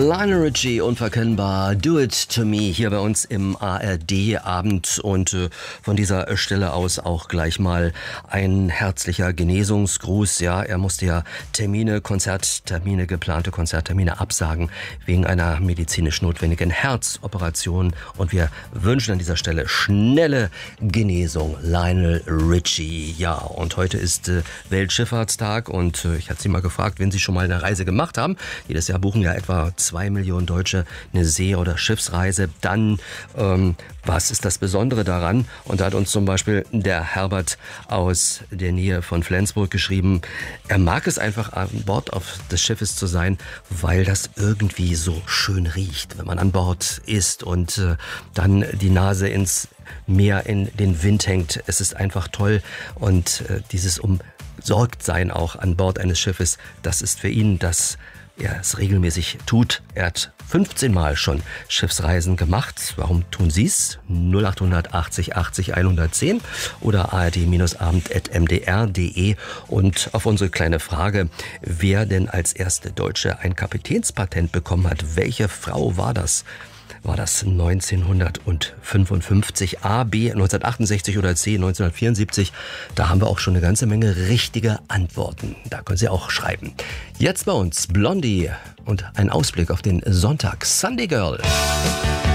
Lionel Richie, unverkennbar, Do It To Me, hier bei uns im ARD-Abend und von dieser Stelle aus auch gleich mal ein herzlicher Genesungsgruß. Ja, er musste ja geplante Konzerttermine absagen wegen einer medizinisch notwendigen Herzoperation und wir wünschen an dieser Stelle schnelle Genesung, Lionel Richie. Ja, und heute ist Weltschifffahrtstag und ich hatte Sie mal gefragt, wenn Sie schon mal eine Reise gemacht haben. Jedes Jahr buchen ja etwa 2 Millionen Deutsche eine See- oder Schiffsreise. Dann, was ist das Besondere daran? Und da hat uns zum Beispiel der Herbert aus der Nähe von Flensburg geschrieben, er mag es einfach an Bord des Schiffes zu sein, weil das irgendwie so schön riecht, wenn man an Bord ist und dann die Nase ins Meer in den Wind hängt. Es ist einfach toll und dieses Umsorgtsein auch an Bord eines Schiffes, das ist für ihn das, er es regelmäßig tut. Er hat 15 Mal schon Schiffsreisen gemacht. Warum tun Sie es? 0800 80 80 110 oder ard-abend@mdr.de. Und auf unsere kleine Frage, wer denn als erste Deutsche ein Kapitänspatent bekommen hat, welche Frau war das? War das 1955, A, B 1968 oder C 1974? Da haben wir auch schon eine ganze Menge richtige Antworten. Da können Sie auch schreiben. Jetzt bei uns Blondie und ein Ausblick auf den Sonntag. Sunday Girl.